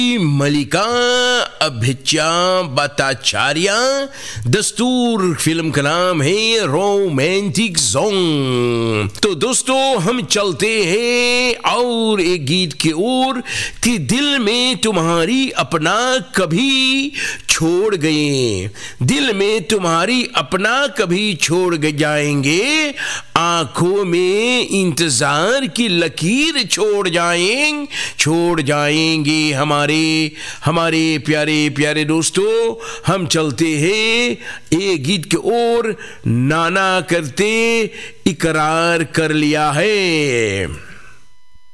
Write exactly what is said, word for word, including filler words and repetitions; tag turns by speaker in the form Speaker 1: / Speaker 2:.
Speaker 1: मलिका अभिच्या भट्टाचार्य। दस्तूर फिल्म का नाम है रोमांटिक सॉन्ग। तो दोस्तों हम चलते हैं और एक गीत की ओर कि दिल में तुम्हारी अपना कभी छोड़ गए, दिल में तुम्हारी अपना कभी छोड़ जाएंगे, आंखों में इंतजार की लकीर छोड़ जाएंगे छोड़ जाएंगे हमारे हमारे प्यारे प्यारे दोस्तों। हम चलते हैं एक गीत की ओर, नाना करते इकरार कर लिया है।